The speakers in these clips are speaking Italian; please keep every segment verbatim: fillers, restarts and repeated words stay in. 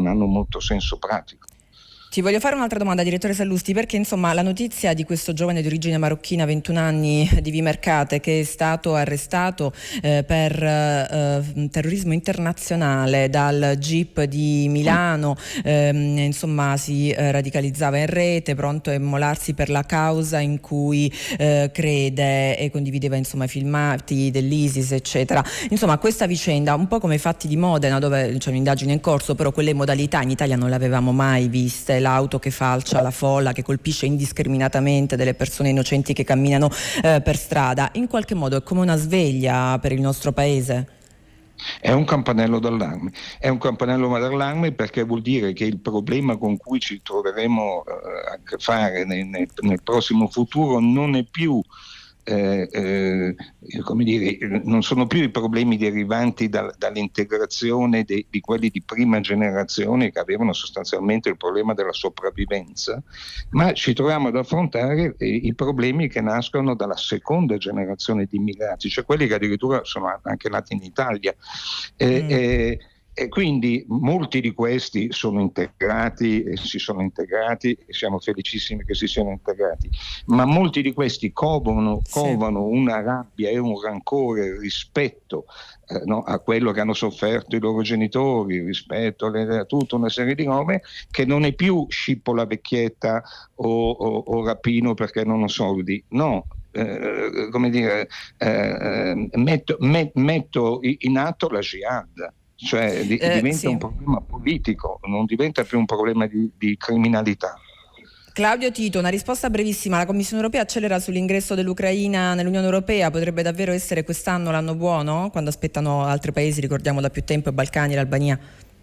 non hanno molto senso pratico. Ti voglio fare un'altra domanda, direttore Sallusti, perché insomma la notizia di questo giovane di origine marocchina, ventuno anni, di Vimercate, che è stato arrestato eh, per eh, terrorismo internazionale dal G I P di Milano, ehm, insomma si eh, radicalizzava in rete, pronto a immolarsi per la causa in cui eh, crede, e condivideva insomma i filmati dell'ISIS eccetera. Insomma questa vicenda, un po' come i fatti di Modena, dove c'è un'indagine in corso, però quelle modalità in Italia non le avevamo mai viste, l'auto che falcia la folla, che colpisce indiscriminatamente delle persone innocenti che camminano eh, per strada, in qualche modo è come una sveglia per il nostro paese? È un campanello d'allarme, è un campanello d'allarme perché vuol dire che il problema con cui ci troveremo eh, a che fare nel, nel, nel prossimo futuro non è più Eh, eh, come dire, non sono più i problemi derivanti da, dall'integrazione de, di quelli di prima generazione, che avevano sostanzialmente il problema della sopravvivenza, ma ci troviamo ad affrontare eh, i problemi che nascono dalla seconda generazione di immigrati, cioè quelli che addirittura sono anche nati in Italia. Eh, mm. eh, E quindi molti di questi sono integrati e si sono integrati e siamo felicissimi che si siano integrati, ma molti di questi covano, sì. covano una rabbia e un rancore rispetto eh, no, a quello che hanno sofferto i loro genitori, rispetto a, a tutta una serie di robe, che non è più scippo la vecchietta o, o, o rapino perché non ho soldi, no. Eh, come dire, eh, metto, met, metto in atto la jihad. Cioè di, eh, diventa sì. un problema politico, non diventa più un problema di, di criminalità. Claudio Tito, una risposta brevissima. La Commissione europea accelera sull'ingresso dell'Ucraina nell'Unione Europea, potrebbe davvero essere quest'anno l'anno buono? Quando aspettano altri paesi, ricordiamo da più tempo, i Balcani, l'Albania.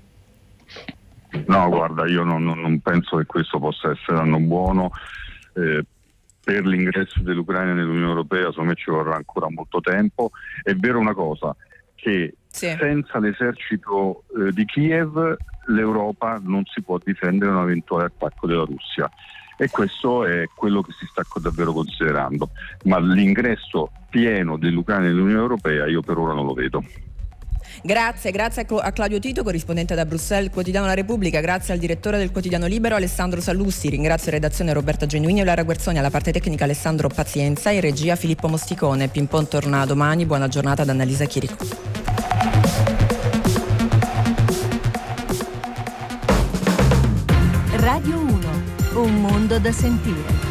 No, guarda, io non, non penso che questo possa essere l'anno buono. Eh, per l'ingresso dell'Ucraina nell'Unione Europea secondo me ci vorrà ancora molto tempo. È vero una cosa, che sì. senza l'esercito eh, di Kiev l'Europa non si può difendere da un eventuale attacco della Russia, e questo è quello che si sta davvero considerando, ma l'ingresso pieno dell'Ucraina nell'Unione Europea io per ora non lo vedo. Grazie, grazie a Claudio Tito, corrispondente da Bruxelles, quotidiano La Repubblica, grazie al direttore del quotidiano Libero Alessandro Sallusti, ringrazio redazione Roberta Genuini e Lara Guerzoni, alla parte tecnica Alessandro Pazienza e regia Filippo Mosticone. Pimpon torna domani, buona giornata da Annalisa Chirico. Radio uno, un mondo da sentire.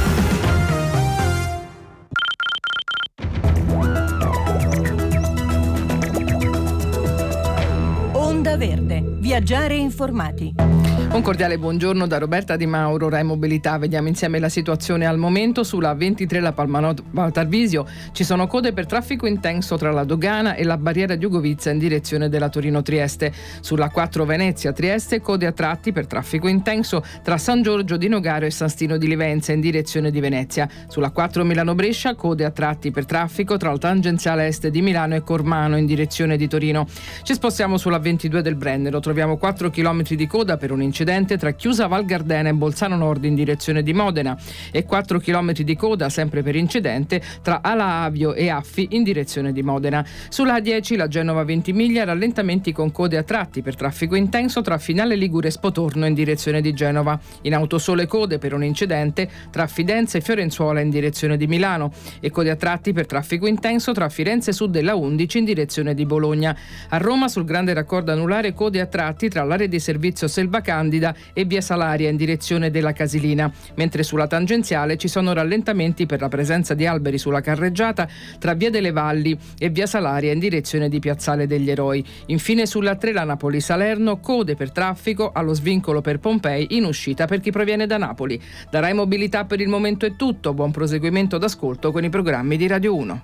Onda Verde, viaggiare informati. Un cordiale buongiorno da Roberta Di Mauro, Rai Mobilità. Vediamo insieme la situazione al momento. Sulla ventitré la Palmanova-Tarvisio ci sono code per traffico intenso tra la dogana e la barriera di Ugovizza in direzione della Torino-Trieste. Sulla quattro Venezia-Trieste code a tratti per traffico intenso tra San Giorgio di Nogaro e San Stino di Livenza in direzione di Venezia. Sulla quattro Milano-Brescia code a tratti per traffico tra la tangenziale est di Milano e Cormano in direzione di Torino. Ci spostiamo sulla ventidue del Brennero. Troviamo quattro chilometri di coda per un incidente tra Chiusa Val Gardena e Bolzano Nord in direzione di Modena e quattro chilometri di coda sempre per incidente tra Ala Avio e Affi in direzione di Modena. Sulla A dieci la Genova Ventimiglia rallentamenti con code a tratti per traffico intenso tra Finale Ligure e Spotorno in direzione di Genova. In autosole code per un incidente tra Fidenza e Fiorenzuola in direzione di Milano e code a tratti per traffico intenso tra Firenze Sud e la undici in direzione di Bologna. A Roma sul grande raccordo anulare code a tratti tra l'area di servizio Selva Candida e via Salaria in direzione della Casilina, mentre sulla tangenziale ci sono rallentamenti per la presenza di alberi sulla carreggiata tra via delle Valli e via Salaria in direzione di Piazzale degli Eroi. Infine sulla tre la Napoli-Salerno code per traffico allo svincolo per Pompei in uscita per chi proviene da Napoli. Da Rai Mobilità per il momento è tutto, buon proseguimento d'ascolto con i programmi di Radio uno.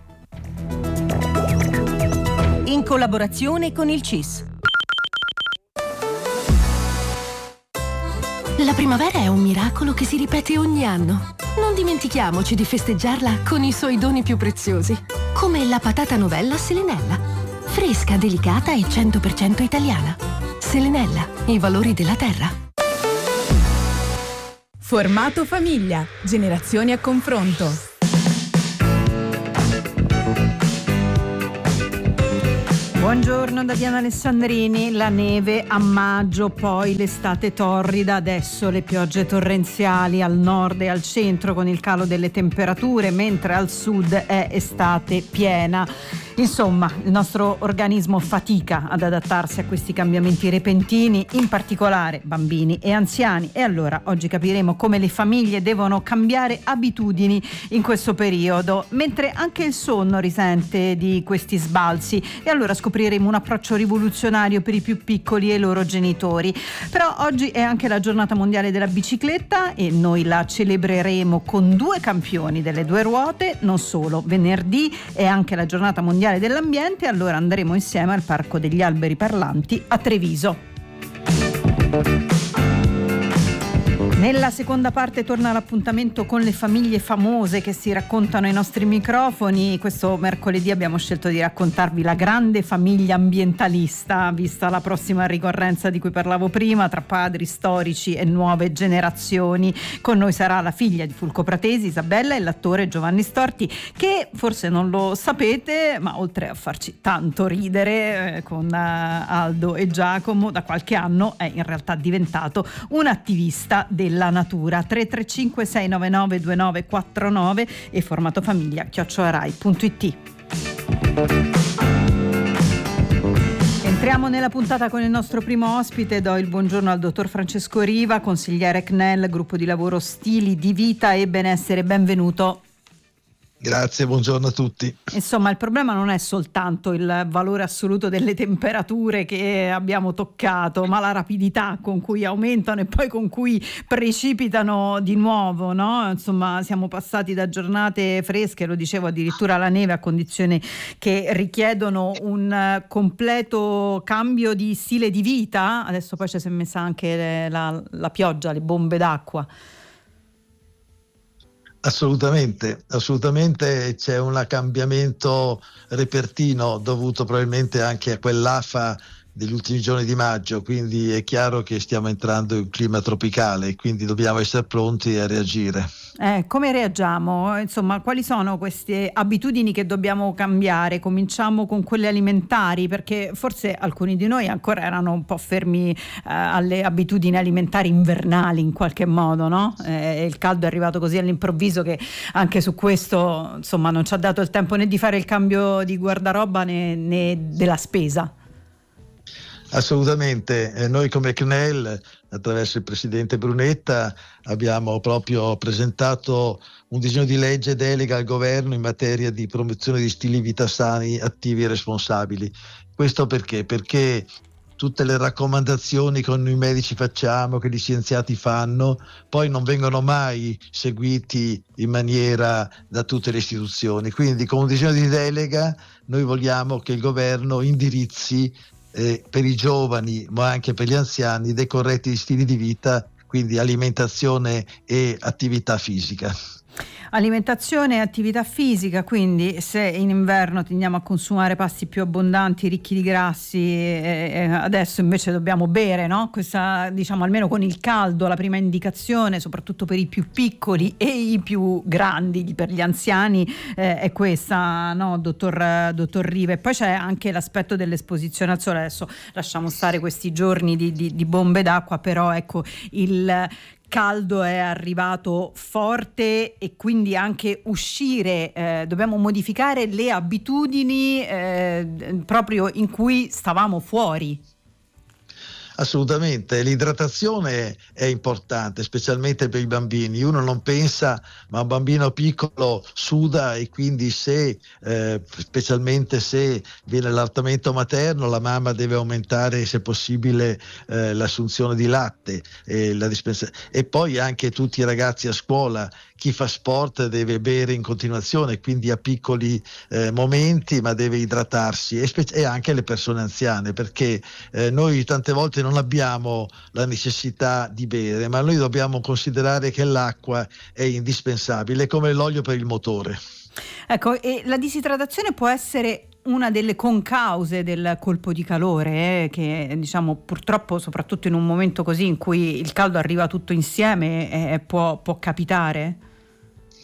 In collaborazione con il C I S. La primavera è un miracolo che si ripete ogni anno. Non dimentichiamoci di festeggiarla con i suoi doni più preziosi, come la patata novella Selenella. Fresca, delicata e cento per cento italiana. Selenella, i valori della terra. Formato famiglia, generazioni a confronto. Buongiorno da Diana Alessandrini. La neve a maggio, poi l'estate torrida, adesso le piogge torrenziali al nord e al centro con il calo delle temperature, mentre al sud è estate piena. Insomma, il nostro organismo fatica ad adattarsi a questi cambiamenti repentini, in particolare bambini e anziani, e allora oggi capiremo come le famiglie devono cambiare abitudini in questo periodo, mentre anche il sonno risente di questi sbalzi, e allora scopriremo un approccio rivoluzionario per i più piccoli e i loro genitori. Però oggi è anche la giornata mondiale della bicicletta e noi la celebreremo con due campioni delle due ruote. Non solo, venerdì è anche la giornata mondiale dell'ambiente, allora andremo insieme al Parco degli Alberi Parlanti a Treviso. Nella seconda parte torna l'appuntamento con le famiglie famose che si raccontano ai nostri microfoni. Questo mercoledì abbiamo scelto di raccontarvi la grande famiglia ambientalista, vista la prossima ricorrenza di cui parlavo prima, tra padri storici e nuove generazioni. Con noi sarà la figlia di Fulco Pratesi, Isabella, e l'attore Giovanni Storti, che forse non lo sapete, ma oltre a farci tanto ridere eh, con uh, Aldo e Giacomo, da qualche anno è in realtà diventato un attivista del la natura. Tre tre cinque sei nove nove due nove quattro nove e formato famiglia chiocciola rai punto it. Entriamo nella puntata con il nostro primo ospite. Do il buongiorno al dottor Francesco Riva, consigliere C N E L, gruppo di lavoro Stili di Vita e Benessere. Benvenuto. Grazie, buongiorno a tutti. Insomma, il problema non è soltanto il valore assoluto delle temperature che abbiamo toccato, ma la rapidità con cui aumentano e poi con cui precipitano di nuovo, no? Insomma, siamo passati da giornate fresche, lo dicevo, addirittura alla neve, a condizioni che richiedono un completo cambio di stile di vita. Adesso poi ci si è messa anche la, la pioggia, le bombe d'acqua. Assolutamente, assolutamente c'è un cambiamento repertino dovuto probabilmente anche a quell'afa degli ultimi giorni di maggio, quindi è chiaro che stiamo entrando in un clima tropicale e quindi dobbiamo essere pronti a reagire. Eh, come reagiamo? Insomma, quali sono queste abitudini che dobbiamo cambiare? Cominciamo con quelle alimentari, perché forse alcuni di noi ancora erano un po' fermi eh, alle abitudini alimentari invernali in qualche modo, no? Eh, il caldo è arrivato così all'improvviso che anche su questo, insomma, non ci ha dato il tempo né di fare il cambio di guardaroba né, né della spesa. Assolutamente, eh, noi come C N E L attraverso il presidente Brunetta abbiamo proprio presentato un disegno di legge delega al governo in materia di promozione di stili di vita sani, attivi e responsabili. Questo perché? Perché tutte le raccomandazioni che noi medici facciamo, che gli scienziati fanno, poi non vengono mai seguiti in maniera da tutte le istituzioni. Quindi con un disegno di delega noi vogliamo che il governo indirizzi Eh, per i giovani ma anche per gli anziani dei corretti stili di vita, quindi alimentazione e attività fisica. Alimentazione e attività fisica, quindi se in inverno tendiamo a consumare pasti più abbondanti, ricchi di grassi, eh, adesso invece dobbiamo bere, no? Questa, diciamo, almeno con il caldo, la prima indicazione, soprattutto per i più piccoli e i più grandi, per gli anziani, eh, è questa, no, dottor, dottor Riva. E poi c'è anche l'aspetto dell'esposizione al sole. Adesso lasciamo stare questi giorni di, di, di bombe d'acqua, però ecco, il caldo è arrivato forte e quindi anche uscire, eh, dobbiamo modificare le abitudini eh, proprio in cui stavamo fuori. Assolutamente, l'idratazione è importante, specialmente per i bambini. Uno non pensa, ma un bambino piccolo suda e quindi se, eh, specialmente se viene l'allattamento materno, la mamma deve aumentare, se possibile, eh, l'assunzione di latte e, la dispensa- e poi anche tutti i ragazzi a scuola. Chi fa sport deve bere in continuazione, quindi a piccoli eh, momenti, ma deve idratarsi, e, spe- e anche le persone anziane, perché eh, noi tante volte non abbiamo la necessità di bere, ma noi dobbiamo considerare che l'acqua è indispensabile, come l'olio per il motore. Ecco, e la disidratazione può essere una delle concause del colpo di calore, eh, che diciamo purtroppo soprattutto in un momento così in cui il caldo arriva tutto insieme eh, può, può capitare?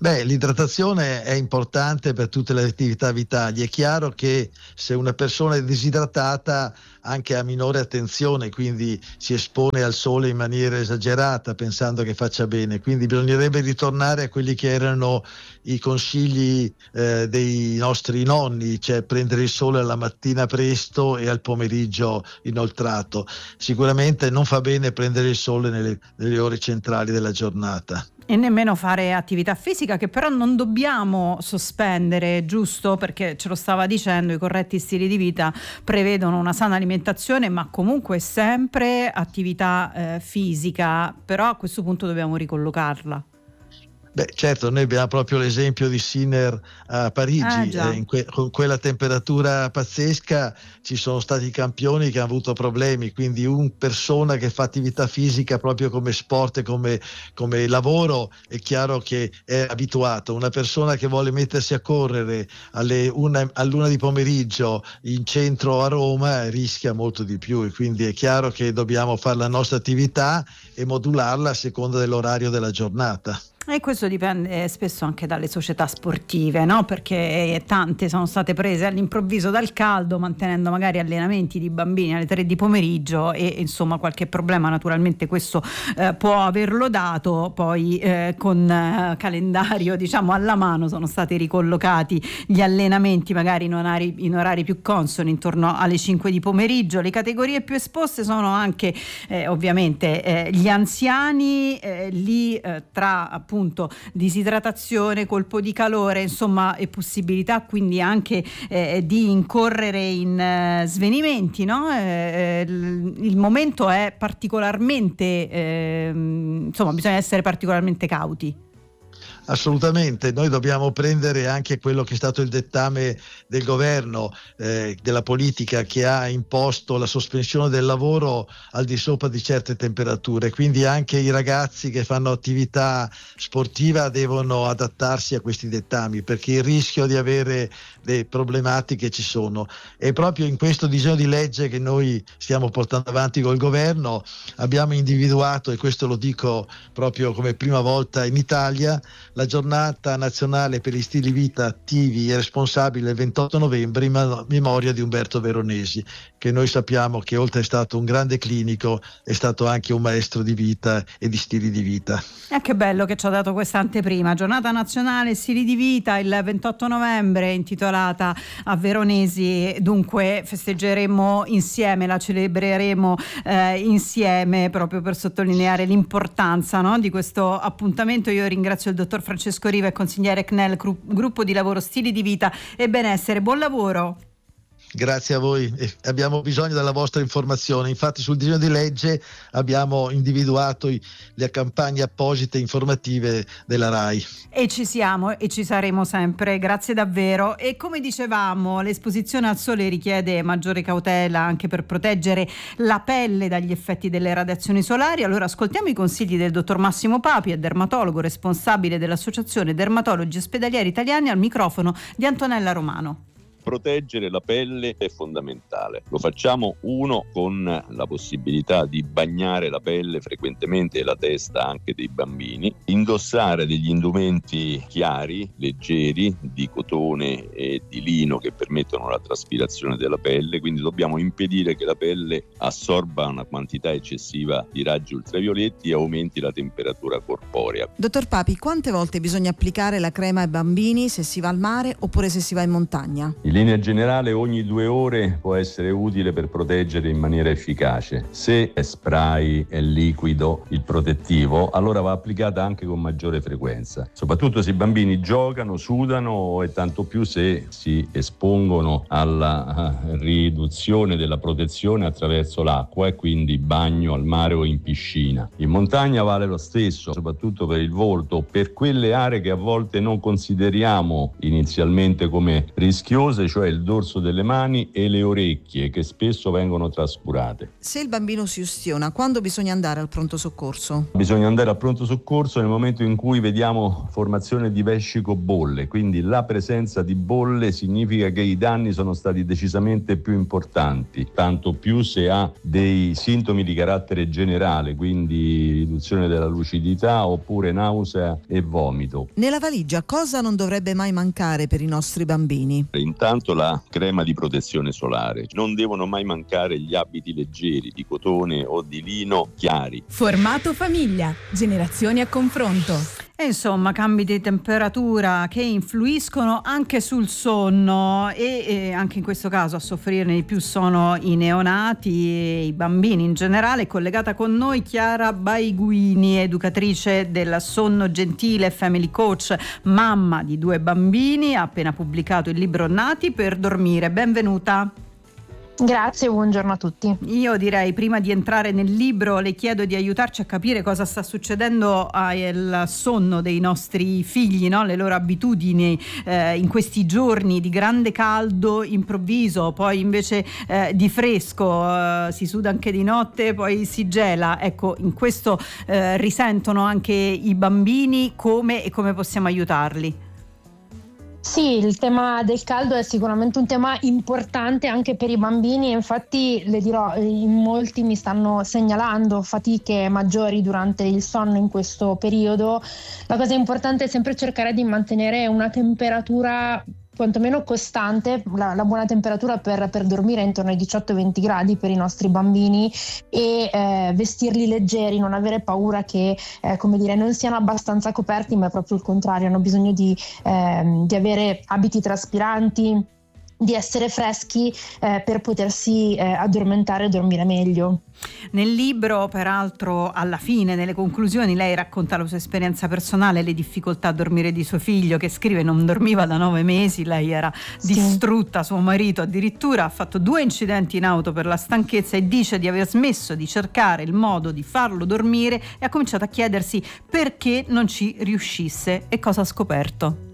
Beh, l'idratazione è importante per tutte le attività vitali. È chiaro che se una persona è disidratata anche ha minore attenzione, quindi si espone al sole in maniera esagerata pensando che faccia bene, quindi bisognerebbe ritornare a quelli che erano i consigli eh, dei nostri nonni, cioè prendere il sole alla mattina presto e al pomeriggio inoltrato. Sicuramente non fa bene prendere il sole nelle, nelle ore centrali della giornata. E nemmeno fare attività fisica, che però non dobbiamo sospendere, giusto? Perché ce lo stava dicendo, i corretti stili di vita prevedono una sana alimentazione, ma comunque sempre attività eh, fisica, però a questo punto dobbiamo ricollocarla. Beh, certo, noi abbiamo proprio l'esempio di Sinner a Parigi, ah, eh, in que- con quella temperatura pazzesca ci sono stati campioni che hanno avuto problemi, quindi una persona che fa attività fisica proprio come sport e come, come lavoro è chiaro che è abituato. Una persona che vuole mettersi a correre alle una, all'una di pomeriggio in centro a Roma rischia molto di più, e quindi è chiaro che dobbiamo fare la nostra attività e modularla a seconda dell'orario della giornata. E questo dipende spesso anche dalle società sportive, no? Perché tante sono state prese all'improvviso dal caldo, mantenendo magari allenamenti di bambini alle tre di pomeriggio, e insomma qualche problema naturalmente questo eh, può averlo dato. Poi eh, con eh, calendario diciamo alla mano sono stati ricollocati gli allenamenti magari in orari, in orari più consoni, intorno alle cinque di pomeriggio. Le categorie più esposte sono anche eh, ovviamente eh, gli anziani, eh, lì eh, tra appunto appunto disidratazione, colpo di calore, insomma, e possibilità quindi anche eh, di incorrere in eh, svenimenti, no? Eh, il momento è particolarmente eh, insomma bisogna essere particolarmente cauti. Assolutamente, noi dobbiamo prendere anche quello che è stato il dettame del governo, eh, della politica, che ha imposto la sospensione del lavoro al di sopra di certe temperature, quindi anche i ragazzi che fanno attività sportiva devono adattarsi a questi dettami, perché il rischio di avere le problematiche ci sono. E proprio in questo disegno di legge che noi stiamo portando avanti col governo abbiamo individuato, e questo lo dico proprio come prima volta in Italia, la giornata nazionale per gli stili vita attivi e responsabili il ventotto novembre in memoria di Umberto Veronesi, che noi sappiamo che oltre a stato un grande clinico è stato anche un maestro di vita e di stili di vita. E che bello che ci ha dato questa anteprima, giornata nazionale stili di vita il ventotto novembre, intitolata a Veronesi. Dunque festeggeremo insieme, la celebreremo eh, insieme, proprio per sottolineare l'importanza, no, di questo appuntamento. Io ringrazio il dottor Francesco Riva e consigliere C N E L, gruppo di lavoro stili di vita e benessere. Buon lavoro. Grazie a voi, abbiamo bisogno della vostra informazione. Infatti sul disegno di legge abbiamo individuato i, le campagne apposite informative della RAI. E ci siamo e ci saremo sempre, grazie davvero. E come dicevamo, l'esposizione al sole richiede maggiore cautela anche per proteggere la pelle dagli effetti delle radiazioni solari. Allora ascoltiamo i consigli del dottor Massimo Papi, è dermatologo responsabile dell'Associazione Dermatologi Ospedalieri Italiani, al microfono di Antonella Romano. Proteggere la pelle è fondamentale. Lo facciamo, uno, con la possibilità di bagnare la pelle frequentemente e la testa anche dei bambini, indossare degli indumenti chiari, leggeri, di cotone e di lino, che permettono la traspirazione della pelle, quindi dobbiamo impedire che la pelle assorba una quantità eccessiva di raggi ultravioletti e aumenti la temperatura corporea. Dottor Papi, quante volte bisogna applicare la crema ai bambini se si va al mare oppure se si va in montagna? In linea generale ogni due ore può essere utile per proteggere in maniera efficace. Se è spray, è liquido, il protettivo, allora va applicata anche con maggiore frequenza, soprattutto se i bambini giocano, sudano, e tanto più se si espongono alla riduzione della protezione attraverso l'acqua, e quindi bagno al mare o in piscina. In montagna vale lo stesso, soprattutto per il volto, per quelle aree che a volte non consideriamo inizialmente come rischiose. cose, cioè il dorso delle mani e le orecchie, che spesso vengono trascurate. Se il bambino si ustiona, quando bisogna andare al pronto soccorso? Bisogna andare al pronto soccorso nel momento in cui vediamo formazione di vescico bolle, quindi la presenza di bolle significa che i danni sono stati decisamente più importanti, tanto più se ha dei sintomi di carattere generale, quindi riduzione della lucidità oppure nausea e vomito. Nella valigia cosa non dovrebbe mai mancare per i nostri bambini? Intanto la crema di protezione solare. Non devono mai mancare gli abiti leggeri di cotone o di lino chiari. Formato famiglia, generazioni a confronto. E insomma, cambi di temperatura che influiscono anche sul sonno e, e anche in questo caso a soffrirne di più sono i neonati e i bambini in generale. Collegata con noi Chiara Baiguini, educatrice del sonno gentile, family coach, mamma di due bambini, ha appena pubblicato il libro Nati per dormire. Benvenuta. Grazie, buongiorno a tutti. Io direi, prima di entrare nel libro, le chiedo di aiutarci a capire cosa sta succedendo al sonno dei nostri figli, no? Le loro abitudini eh, in questi giorni di grande caldo improvviso, poi invece eh, di fresco, eh, si suda anche di notte, poi si gela. Ecco, in questo eh, risentono anche i bambini. Come e come possiamo aiutarli? Sì, il tema del caldo è sicuramente un tema importante anche per i bambini, infatti le dirò, in molti mi stanno segnalando fatiche maggiori durante il sonno in questo periodo. La cosa importante è sempre cercare di mantenere una temperatura quantomeno costante, la, la buona temperatura per, per dormire è intorno ai diciotto venti gradi per i nostri bambini e eh, vestirli leggeri, non avere paura che eh, come dire non siano abbastanza coperti, ma è proprio il contrario, hanno bisogno di, eh, di avere abiti traspiranti, di essere freschi eh, per potersi eh, addormentare e dormire meglio. Nel libro, peraltro, alla fine, nelle conclusioni, lei racconta la sua esperienza personale, le difficoltà a dormire di suo figlio, che scrive non dormiva da nove mesi, lei era sì. distrutta, suo marito addirittura ha fatto due incidenti in auto per la stanchezza e dice di aver smesso di cercare il modo di farlo dormire e ha cominciato a chiedersi perché non ci riuscisse e cosa ha scoperto.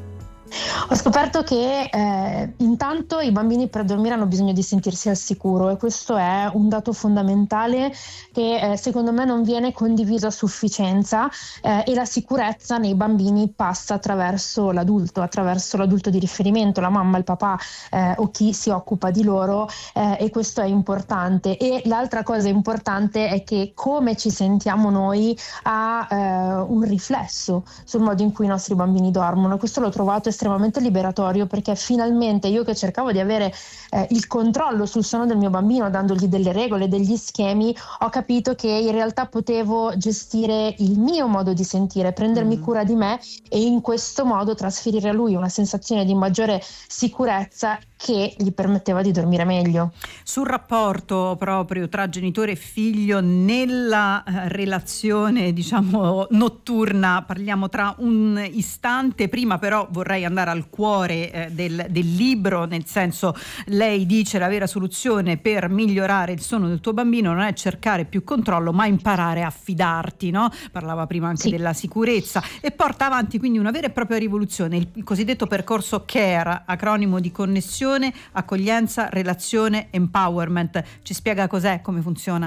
Ho scoperto che eh, intanto i bambini per dormire hanno bisogno di sentirsi al sicuro e questo è un dato fondamentale che eh, secondo me non viene condiviso a sufficienza eh, e la sicurezza nei bambini passa attraverso l'adulto, attraverso l'adulto di riferimento, la mamma, il papà eh, o chi si occupa di loro eh, e questo è importante. E l'altra cosa importante è che come ci sentiamo noi ha eh, un riflesso sul modo in cui i nostri bambini dormono. Questo l'ho trovato estremamente liberatorio perché finalmente io che cercavo di avere eh, il controllo sul sonno del mio bambino dandogli delle regole, degli schemi, ho capito che in realtà potevo gestire il mio modo di sentire, prendermi mm. cura di me e in questo modo trasferire a lui una sensazione di maggiore sicurezza che gli permetteva di dormire meglio. Sul rapporto proprio tra genitore e figlio nella relazione diciamo notturna parliamo tra un istante. Prima però vorrei andare al cuore eh, del, del libro, nel senso lei dice la vera soluzione per migliorare il sonno del tuo bambino non è cercare più controllo ma imparare a fidarti, no? Parlava prima anche sì. della sicurezza e porta avanti quindi una vera e propria rivoluzione, il, il cosiddetto percorso CARE, acronimo di connessione, accoglienza, relazione, empowerment. Ci spiega cos'è, come funziona?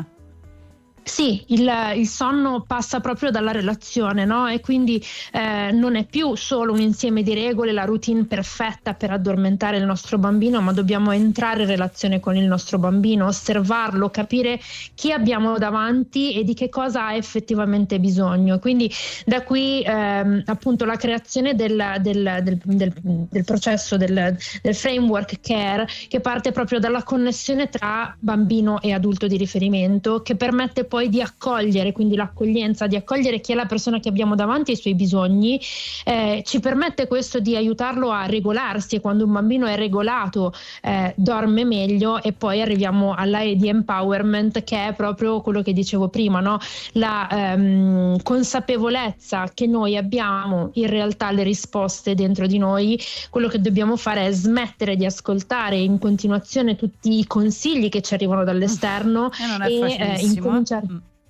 Sì, il, il sonno passa proprio dalla relazione, no? E quindi eh, non è più solo un insieme di regole, la routine perfetta per addormentare il nostro bambino, ma dobbiamo entrare in relazione con il nostro bambino, osservarlo, capire chi abbiamo davanti e di che cosa ha effettivamente bisogno. Quindi da qui ehm, appunto la creazione del, del, del, del, del processo, del, del framework CARE, che parte proprio dalla connessione tra bambino e adulto di riferimento, che permette poi poi di accogliere, quindi l'accoglienza, di accogliere chi è la persona che abbiamo davanti e i suoi bisogni, eh, ci permette questo di aiutarlo a regolarsi e quando un bambino è regolato eh, dorme meglio e poi arriviamo alla E di empowerment che è proprio quello che dicevo prima, no? La ehm, consapevolezza che noi abbiamo in realtà le risposte dentro di noi, quello che dobbiamo fare è smettere di ascoltare in continuazione tutti i consigli che ci arrivano dall'esterno eh, non è e eh, incominciare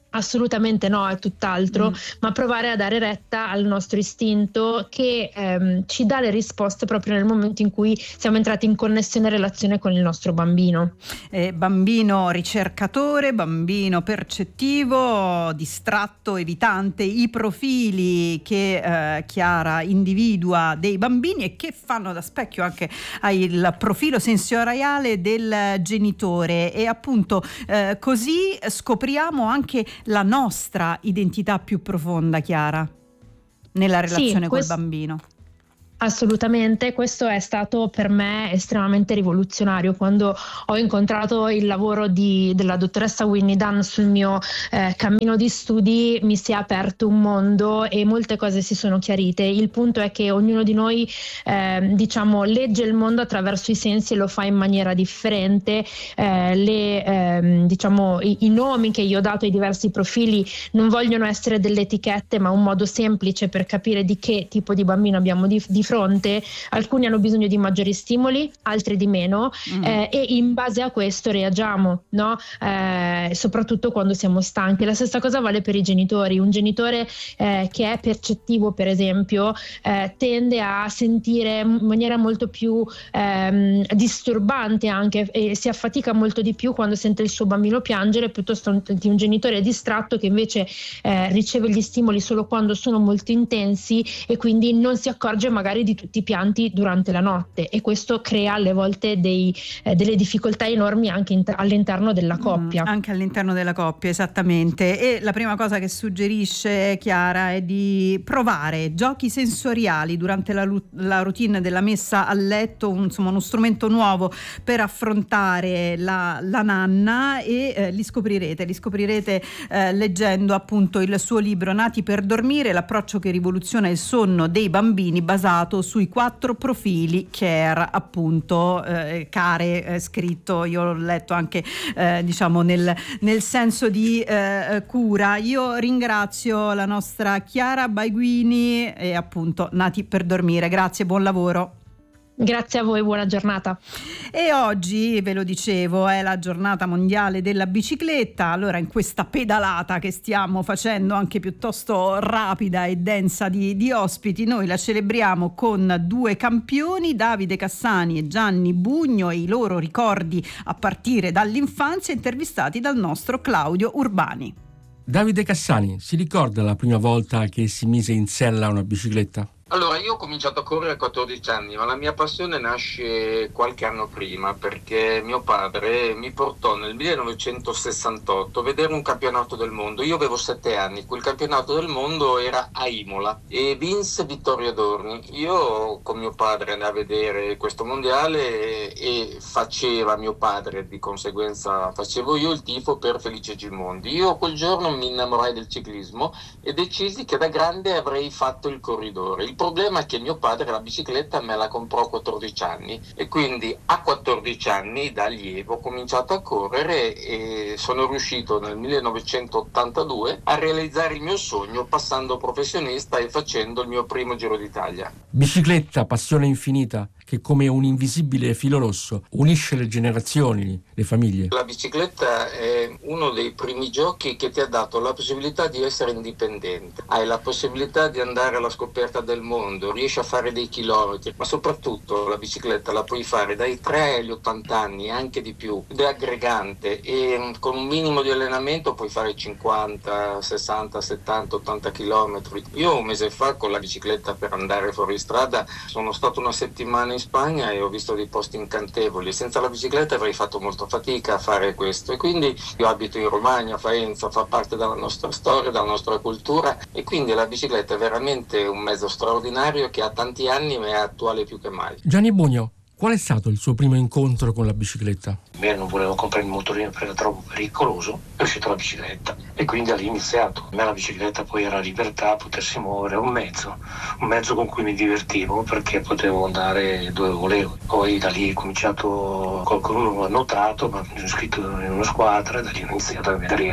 Assolutamente no, è tutt'altro, Mm. ma provare a dare retta al nostro istinto che ehm, ci dà le risposte proprio nel momento in cui siamo entrati in connessione e relazione con il nostro bambino. Eh, bambino ricercatore, bambino percettivo, distratto, evitante, i profili che eh, Chiara individua dei bambini e che fanno da specchio anche al profilo sensoriale del genitore, e appunto eh, così scopriamo anche la nostra identità più profonda, Chiara, nella relazione Sì, col questo- bambino. Assolutamente, questo è stato per me estremamente rivoluzionario quando ho incontrato il lavoro di, della dottoressa Winnie Dunn sul mio eh, cammino di studi. Mi si è aperto un mondo e molte cose si sono chiarite. Il punto è che ognuno di noi eh, diciamo legge il mondo attraverso i sensi e lo fa in maniera differente. Eh, le, ehm, diciamo, i, i nomi che io ho dato ai diversi profili non vogliono essere delle etichette, ma un modo semplice per capire di che tipo di bambino abbiamo di, di fronte. Alcuni hanno bisogno di maggiori stimoli, altri di meno, Mm. eh, e in base a questo reagiamo, no? Eh, soprattutto quando siamo stanchi. La stessa cosa vale per i genitori. Un genitore eh, che è percettivo, per esempio, eh, tende a sentire in maniera molto più ehm, disturbante anche, e si affatica molto di più quando sente il suo bambino piangere, piuttosto di un genitore distratto che invece eh, riceve gli stimoli solo quando sono molto intensi e quindi non si accorge magari di tutti i pianti durante la notte, e questo crea alle volte dei, eh, delle difficoltà enormi anche in, all'interno della coppia. Mm, anche all'interno della coppia, esattamente. E la prima cosa che suggerisce Chiara è di provare giochi sensoriali durante la, la routine della messa a letto, un, insomma uno strumento nuovo per affrontare la, la nanna, e eh, li scoprirete, li scoprirete eh, leggendo appunto il suo libro Nati per dormire, l'approccio che rivoluziona il sonno dei bambini, basato sui quattro profili care, appunto eh, care eh, scritto, io l'ho letto anche eh, diciamo nel, nel senso di eh, cura. Io ringrazio la nostra Chiara Baiguini e appunto Nati per dormire, grazie, buon lavoro. Grazie a voi, buona giornata. E oggi, ve lo dicevo, è la giornata mondiale della bicicletta. Allora, in questa pedalata che stiamo facendo anche piuttosto rapida e densa di, di ospiti, noi la celebriamo con due campioni, Davide Cassani e Gianni Bugno, e i loro ricordi a partire dall'infanzia, intervistati dal nostro Claudio Urbani. Davide Cassani, si ricorda la prima volta che si mise in sella una bicicletta? Allora, io ho cominciato a correre a quattordici anni, ma la mia passione nasce qualche anno prima, perché mio padre mi portò nel millenovecentosessantotto a vedere un campionato del mondo. Io avevo sette anni, quel campionato del mondo era a Imola e vinse Vittorio Adorni. Io con mio padre andai a vedere questo mondiale e, e faceva mio padre, di conseguenza facevo io il tifo per Felice Gimondi. Io quel giorno mi innamorai del ciclismo e decisi che da grande avrei fatto il corridore. Il problema è che mio padre la bicicletta me la comprò a quattordici anni e quindi a quattordici anni da allievo ho cominciato a correre e sono riuscito nel millenovecentottantadue a realizzare il mio sogno passando professionista e facendo il mio primo Giro d'Italia. Bicicletta, passione infinita che come un invisibile filo rosso unisce le generazioni, le famiglie. La bicicletta è uno dei primi giochi che ti ha dato la possibilità di essere indipendente. Hai la possibilità di andare alla scoperta del mondo, riesci a fare dei chilometri, ma soprattutto la bicicletta la puoi fare dai tre agli ottanta anni, anche di più, ed è aggregante e con un minimo di allenamento puoi fare cinquanta, sessanta, settanta, ottanta chilometri. Io un mese fa con la bicicletta per andare fuori strada sono stato una settimana in Spagna e ho visto dei posti incantevoli. Senza la bicicletta avrei fatto molta fatica a fare questo e quindi io abito in Romagna, Faenza, fa parte della nostra storia, della nostra cultura e quindi la bicicletta è veramente un mezzo straordinario che ha tanti anni ma è attuale più che mai. Gianni Bugno, qual è stato il suo primo incontro con la bicicletta? Beh, non volevo comprare il motorino perché era troppo pericoloso, è uscita la bicicletta e quindi da lì è iniziato. Per me la bicicletta poi era libertà, potersi muovere, un mezzo, un mezzo con cui mi divertivo perché potevo andare dove volevo. Poi da lì ho cominciato, qualcuno l'ha notato, ma mi sono iscritto in una squadra e da lì ho iniziato la mia carriera.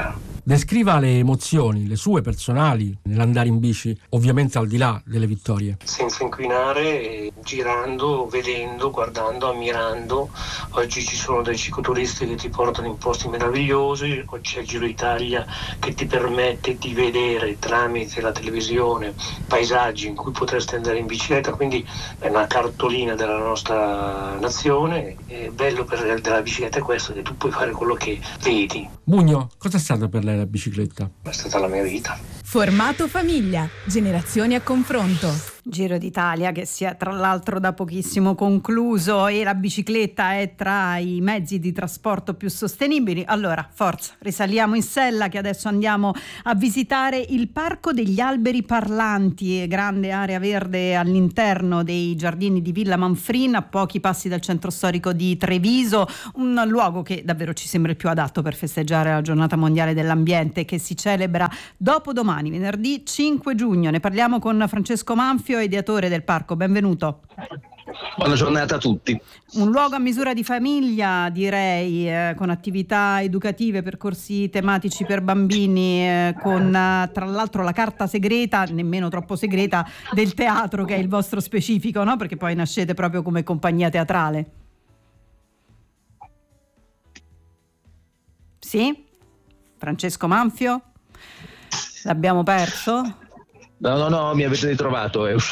Descriva le emozioni, le sue personali, nell'andare in bici, ovviamente al di là delle vittorie. Senza inquinare, girando, vedendo, guardando, ammirando. Oggi ci sono dei cicloturisti che ti portano in posti meravigliosi, oggi c'è il Giro d'Italia che ti permette di vedere tramite la televisione paesaggi in cui potresti andare in bicicletta, quindi è una cartolina della nostra nazione. È bello per della bicicletta è questo, che tu puoi fare quello che vedi. Bugno, cosa è stata per lei la bicicletta? È stata la mia vita. Formato famiglia, generazioni a confronto. Giro d'Italia che si è tra l'altro da pochissimo concluso e la bicicletta è tra i mezzi di trasporto più sostenibili. Allora, forza, risaliamo in sella che adesso andiamo a visitare il Parco degli Alberi Parlanti, grande area verde all'interno dei giardini di Villa Manfrin, a pochi passi dal centro storico di Treviso, un luogo che davvero ci sembra il più adatto per festeggiare la giornata mondiale dell'ambiente che si celebra dopodomani, venerdì cinque giugno. Ne parliamo con Francesco Manfio, ideatore del parco. Benvenuto. Buona giornata a tutti. Un luogo a misura di famiglia, direi, eh, con attività educative, percorsi tematici per bambini, eh, con eh, tra l'altro la carta segreta, nemmeno troppo segreta, del teatro, che è il vostro specifico, no? Perché poi nascete proprio come compagnia teatrale. Sì? Francesco Manfio? L'abbiamo perso? No, no, no, mi avete ritrovato. È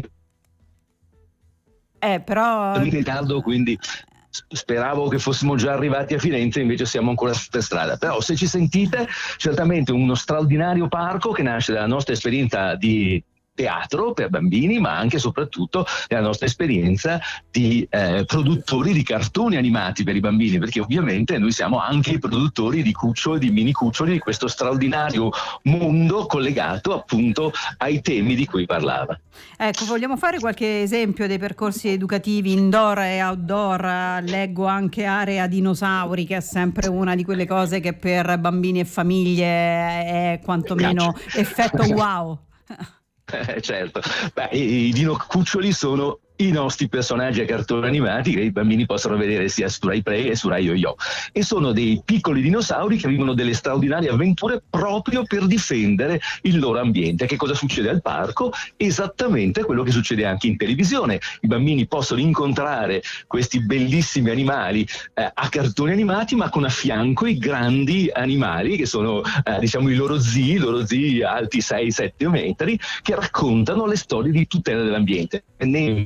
Eh, però... in ritardo, quindi speravo che fossimo già arrivati a Firenze, invece siamo ancora per strada. Però se ci sentite, certamente uno straordinario parco che nasce dalla nostra esperienza di teatro per bambini, ma anche e soprattutto della nostra esperienza di eh, produttori di cartoni animati per i bambini, perché ovviamente noi siamo anche i produttori di cuccioli, di mini cuccioli, di questo straordinario mondo collegato appunto ai temi di cui parlava. Ecco, vogliamo fare qualche esempio dei percorsi educativi indoor e outdoor? Leggo anche area dinosauri, che è sempre una di quelle cose che per bambini e famiglie è quantomeno effetto wow. Eh, certo, beh, i, i dino cuccioli sono i nostri personaggi a cartoni animati che i bambini possono vedere sia su Rai Play e su Rai Yo-Yo, e sono dei piccoli dinosauri che vivono delle straordinarie avventure proprio per difendere il loro ambiente. Che cosa succede al parco? Esattamente quello che succede anche in televisione. I bambini possono incontrare questi bellissimi animali eh, a cartoni animati, ma con a fianco i grandi animali che sono eh, diciamo i loro zii, i loro zii alti sei sette metri, che raccontano le storie di tutela dell'ambiente. E ne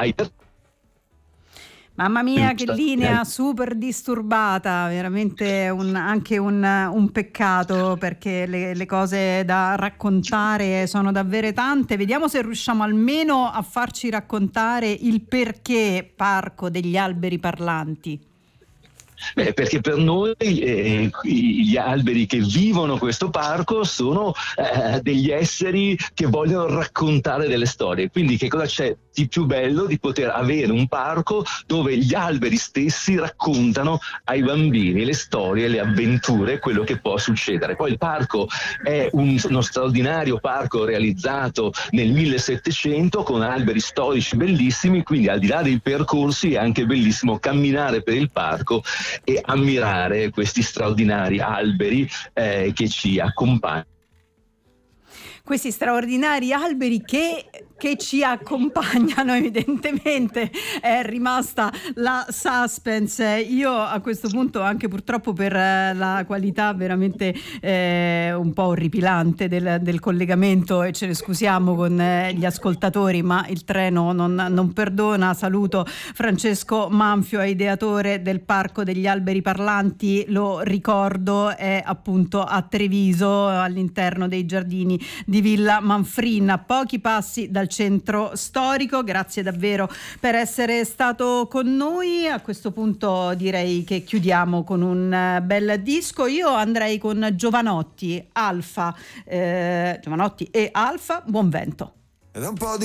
Mamma mia, che linea super disturbata, veramente un, anche un, un peccato, perché le, le cose da raccontare sono davvero tante. Vediamo se riusciamo almeno a farci raccontare il perché Parco degli Alberi Parlanti. Beh, perché per noi eh, gli alberi che vivono questo parco sono eh, degli esseri che vogliono raccontare delle storie. Quindi che cosa c'è di più bello di poter avere un parco dove gli alberi stessi raccontano ai bambini le storie, le avventure, quello che può succedere. Poi il parco è un, uno straordinario parco realizzato nel millesettecento con alberi storici bellissimi, quindi al di là dei percorsi è anche bellissimo camminare per il parco e ammirare questi straordinari alberi eh, che ci accompagnano. Questi straordinari alberi che, che ci accompagnano, evidentemente è rimasta la suspense. Io a questo punto, anche purtroppo per la qualità veramente eh, un po' orripilante del, del collegamento, e ce ne scusiamo con eh, gli ascoltatori, ma il treno non, non perdona, saluto Francesco Manfio, ideatore del Parco degli Alberi Parlanti, lo ricordo, è appunto a Treviso, all'interno dei giardini di Villa Manfrin, a pochi passi dal centro storico. Grazie davvero per essere stato con noi. A questo punto direi che chiudiamo con un bel disco. Io andrei con Giovanotti, Alfa, eh, Giovanotti e Alfa, Buon Vento. Ed è un po' di